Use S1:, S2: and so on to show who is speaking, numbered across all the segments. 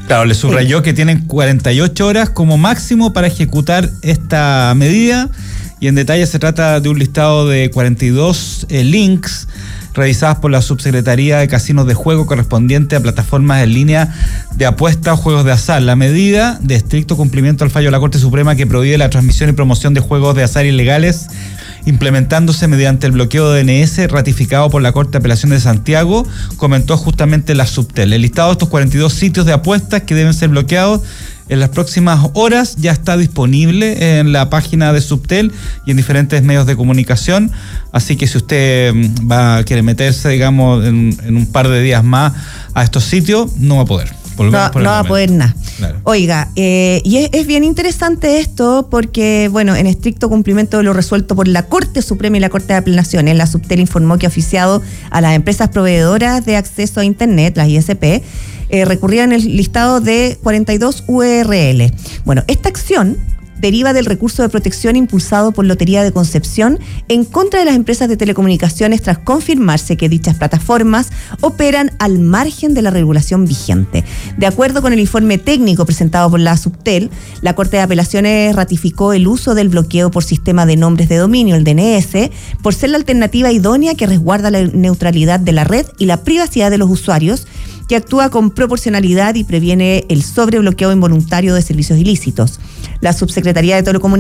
S1: Claro, le subrayó que tienen 48 horas como máximo para ejecutar esta medida, y en detalle se trata de un listado de 42 links revisadas por la Subsecretaría de Casinos de Juego correspondiente a plataformas en línea de apuestas o juegos de azar. La medida de estricto cumplimiento al fallo de la Corte Suprema que prohíbe la transmisión y promoción de juegos de azar ilegales, implementándose mediante el bloqueo de DNS ratificado por la Corte de Apelaciones de Santiago, comentó justamente la Subtel. El listado de estos 42 sitios de apuestas que deben ser bloqueados en las próximas horas ya está disponible en la página de Subtel y en diferentes medios de comunicación, así que si usted quiere meterse, digamos, en un par de días más a estos sitios, no va a poder.
S2: No va a poder nada.
S1: Claro.
S2: Oiga, y es bien interesante esto porque, bueno, en estricto cumplimiento de lo resuelto por la Corte Suprema y la Corte de Apelaciones, la Subtel informó que ha oficiado a las empresas proveedoras de acceso a Internet, las ISP, recurrieron el listado de 42 URL. Bueno, esta acción deriva del recurso de protección impulsado por Lotería de Concepción en contra de las empresas de telecomunicaciones tras confirmarse que dichas plataformas operan al margen de la regulación vigente. De acuerdo con el informe técnico presentado por la Subtel, la Corte de Apelaciones ratificó el uso del bloqueo por sistema de nombres de dominio, el DNS, por ser la alternativa idónea que resguarda la neutralidad de la red y la privacidad de los usuarios, que actúa con proporcionalidad y previene el sobrebloqueo involuntario de servicios ilícitos. La subsecretaria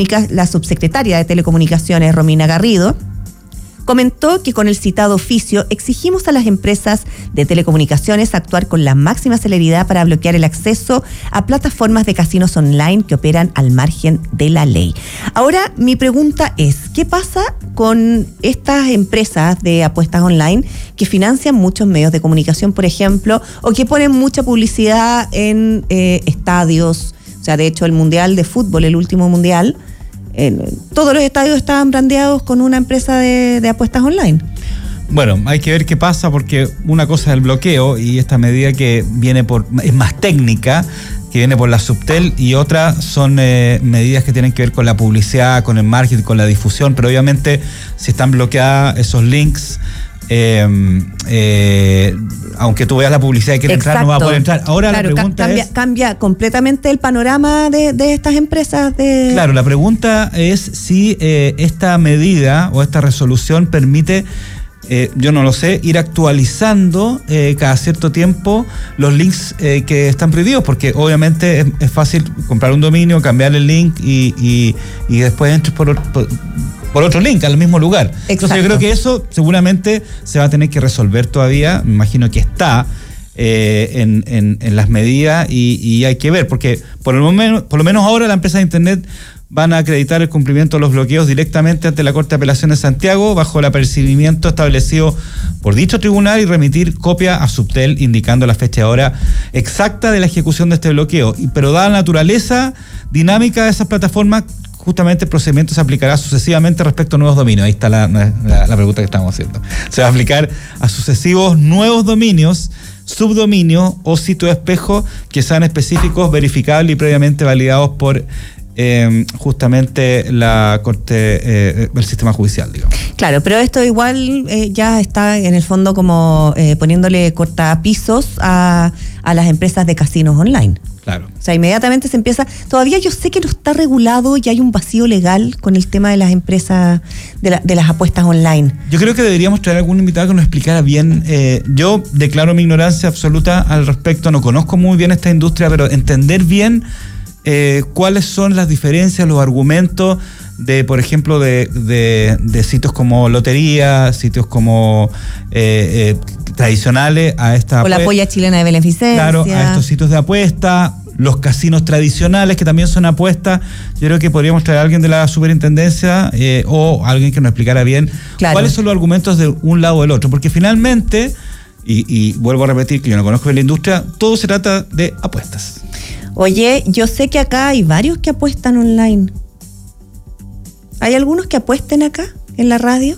S2: de Telecomunicaciones, Romina Garrido, comentó que con el citado oficio exigimos a las empresas de telecomunicaciones actuar con la máxima celeridad para bloquear el acceso a plataformas de casinos online que operan al margen de la ley. Ahora, mi pregunta es, ¿qué pasa con estas empresas de apuestas online que financian muchos medios de comunicación, por ejemplo, o que ponen mucha publicidad en estadios? O sea, de hecho, el Mundial de Fútbol, el último Mundial, todos los estadios estaban brandeados con una empresa de apuestas online.
S1: Bueno, hay que ver qué pasa, porque una cosa es el bloqueo y esta medida que viene es más técnica, que viene por la Subtel, y otra son medidas que tienen que ver con la publicidad, con el marketing, con la difusión, pero obviamente si están bloqueadas esos links, aunque tú veas la publicidad y quieras entrar, no va a poder entrar. Ahora claro, la pregunta
S2: cambia completamente el panorama de estas empresas.
S1: Claro, la pregunta es si esta medida o esta resolución permite, yo no lo sé, ir actualizando cada cierto tiempo los links que están prohibidos, porque obviamente es fácil comprar un dominio, cambiar el link y después entres por otro link al mismo lugar. Exacto. Entonces yo creo que eso seguramente se va a tener que resolver todavía. Me imagino que está en las medidas y hay que ver, porque por lo menos ahora la empresa de Internet van a acreditar el cumplimiento de los bloqueos directamente ante la Corte de Apelaciones de Santiago bajo el apercibimiento establecido por dicho tribunal y remitir copia a Subtel indicando la fecha y hora exacta de la ejecución de este bloqueo. Pero dada la naturaleza dinámica de esas plataformas, justamente el procedimiento se aplicará sucesivamente respecto a nuevos dominios. Ahí está la pregunta que estamos haciendo. Se va a aplicar a sucesivos nuevos dominios, subdominios o sitios espejo que sean específicos, verificables y previamente validados por justamente la Corte, el sistema judicial, digamos.
S2: Claro, pero esto igual ya está en el fondo como poniéndole cortapisos a las empresas de casinos online.
S1: Claro.
S2: O sea, inmediatamente se empieza. Todavía yo sé que no está regulado y hay un vacío legal con el tema de las empresas de las apuestas online.
S1: Yo creo que deberíamos traer algún invitado que nos explicara bien. Yo declaro mi ignorancia absoluta al respecto. No conozco muy bien esta industria, pero entender bien cuáles son las diferencias, los argumentos de, por ejemplo, de sitios como Lotería, sitios como tradicionales a esta...
S2: O la Polla Chilena de Beneficencia.
S1: Claro, a estos sitios de apuesta, los casinos tradicionales que también son apuestas. Yo creo que podríamos traer a alguien de la superintendencia o alguien que nos explicara bien cuáles son los argumentos de un lado o del otro, porque finalmente, y vuelvo a repetir que yo no conozco bien la industria, todo se trata de apuestas.
S2: Oye, yo sé que acá hay varios que apuestan online. ¿Hay algunos que apuesten acá, en la radio?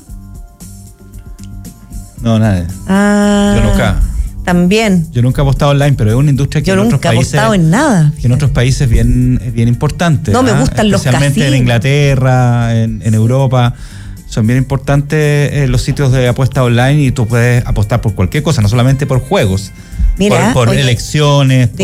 S1: No, nadie. Yo nunca.
S2: También.
S1: Yo nunca he apostado online, pero es una industria que
S2: yo
S1: en otros países...
S2: Yo nunca he apostado en nada.
S1: Que en otros países es bien importante.
S2: No, me gustan los casinos.
S1: Especialmente en Inglaterra, en Europa. Son bien importantes los sitios de apuesta online y tú puedes apostar por cualquier cosa, no solamente por juegos.
S2: Mira,
S1: por elecciones,